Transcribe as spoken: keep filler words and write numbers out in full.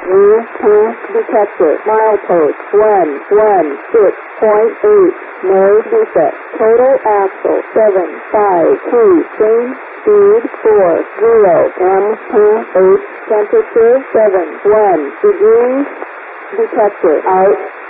U-turn detected. Milepost one one six point eight. No defect. Total axle seven five two. Change speed four zero. M two eight. Temperature seven one degrees. Detected. Out.